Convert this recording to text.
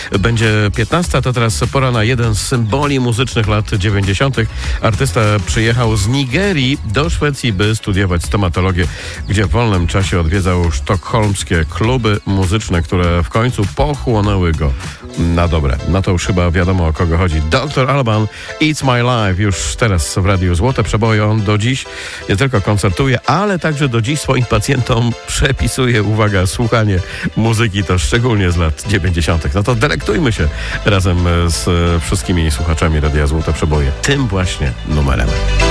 będzie 15. To teraz pora na jeden z symboli muzycznych lat 90. Artysta przyjechał z Nigerii do Szwecji, by studiować stomatologię, gdzie w wolnym czasie odwiedzał sztokholmskie kluby muzyczne, które w końcu pochłonęły go na dobre. No to już chyba wiadomo, o kogo chodzi. Dr. Alban, It's My Life. Już teraz w Radiu Złote Przeboje. On do dziś nie tylko koncertuje, ale także do dziś swoim pacjentom przepisuje, uwaga, słuchanie muzyki, to szczególnie z lat 90. No to delektujmy się razem z wszystkimi słuchaczami Radia Złote Przeboje tym właśnie numerem.